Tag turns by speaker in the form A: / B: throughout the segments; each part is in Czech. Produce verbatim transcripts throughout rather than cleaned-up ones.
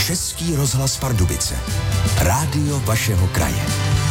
A: Český rozhlas Pardubice. Rádio vašeho kraje.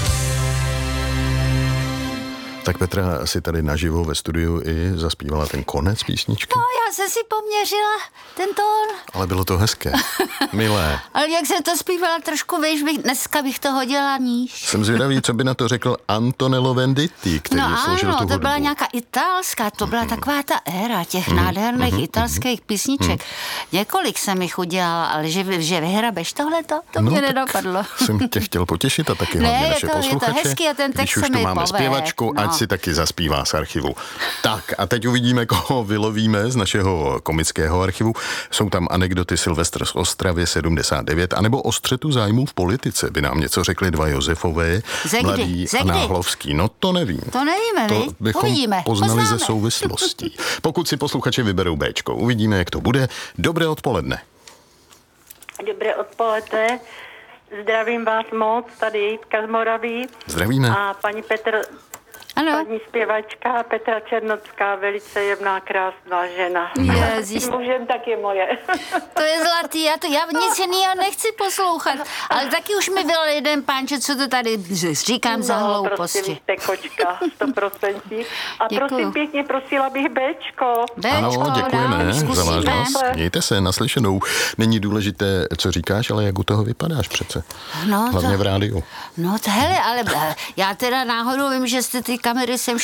B: Tak Petra si tady naživo ve studiu i zaspívala ten konec písničky.
C: No, já jsem si poměřila ten tón.
B: Ale bylo to hezké, milé.
C: Ale jak jsem to zpívala trošku, víš, bych, dneska bych to hodila níž.
B: Jsem zvědavý, co by na to řekl Antonello Venditti, který
C: no
B: složil
C: ano,
B: tu
C: to
B: hudbu.
C: byla nějaká italská, to byla mm. taková ta éra těch mm. nádherných mm. italských písniček. Mm. Několik jsem jich udělala, ale že, že vyhrabeš tohleto, to
B: no,
C: mě nedopadlo.
B: Jsem tě chtěl potěšit a taky hlavně
C: ne,
B: naše
C: je to,
B: posluchače.
C: Je to hezký a ten text
B: když už
C: se
B: tu
C: mi
B: máme
C: poved.
B: zpěvačku,
C: no.
B: ať si taky zaspívá z archivu. Tak a teď uvidíme, koho vylovíme z našeho komického archivu. Jsou tam anekdoty Silvestr z Ostravy sedmdesát devět, anebo o střetu zájmů v politice. By nám něco řekli dva Josefové, Mladý a Náhlovský. No to nevím.
C: To nevíme,
B: To bychom
C: Uvidíme.
B: poznali
C: Poznáme.
B: ze souvislostí. Pokud si posluchači vyberou Béčko, uvidíme, jak to bude. Dobré odpoledne.
D: Dobré odpoledne. Zdravím vás moc, tady Jitka z Moravy.
B: Zdravíme.
D: A paní Petr,
C: ano.
D: paní zpěvačka Petra Černocká, velice jemná, krásná žena.
C: Ježíš.
D: Tím mužem tak je moje.
C: To je zlatý, já, to, já nic jiného nechci poslouchat, ale taky už mi byl jeden pánče, co to tady říkám no, za hlouposti.
D: Prostě vy jste kočka, sto procent. A
C: Děkuju.
D: prosím pěkně, prosila bych Béčko.
C: Béčko,
B: ano, děkujeme
C: dám,
B: za váš hlas.
D: zkusíme.
B: Mějte se, naslyšenou. Není důležité, co říkáš, ale jak u toho vypadáš přece.
C: No,
B: Hlavně
C: to,
B: v rádiu.
C: No to hele, ale já teda náhodou vím, že jste ty kamery sem